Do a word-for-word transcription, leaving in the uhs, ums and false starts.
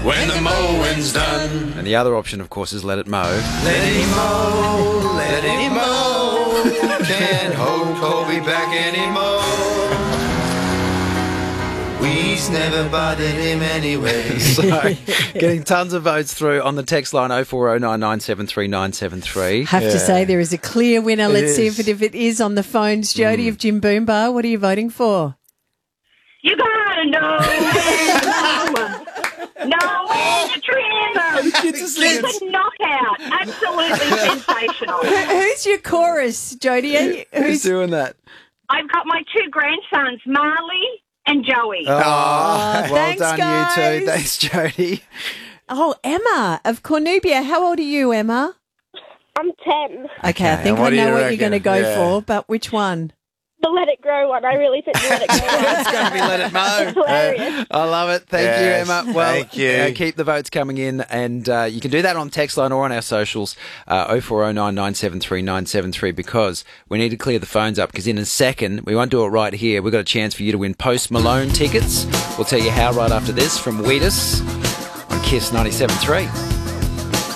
when the mowing's done. And the other option, of course, is Let It Mow. Let him mow, let him mow. Can't hold Colby back anymore. We's never bothered him anyway. So, getting tons of votes through on the text line oh four oh nine nine seven three nine seven three. Have to say there is a clear winner. It Let's see is. if it, if it is on the phones. Jody Mm. of Jim Boom Bar, what are you voting for? You gotta know. No, the trim. It's a knockout. Absolutely sensational. Who, who's your chorus, Jody? Are you- Who's Who's doing that? I've got my two grandsons, Marley and Joey. Oh, Oh, well thanks, done, guys. you two. Thanks, Jody. Oh, Emma of Cornubia. How old are you, Emma? I'm ten. Okay, Okay, I think what I do you know what reckon? you're going to go Yeah. for, but which one? The Let It Grow one. I really think the Let It Grow one. It's going to be Let It Mow. It's hilarious. I love it. Thank Yes, you, Emma. Well, thank you. Uh, keep the votes coming in, and uh, you can do that on text line or on our socials, uh, oh four oh nine nine seven three nine seven three, because we need to clear the phones up, because in a second, we won't do it right here, we've got a chance for you to win Post Malone tickets. We'll tell you how right after this from Wheatus on Kiss ninety-seven point three.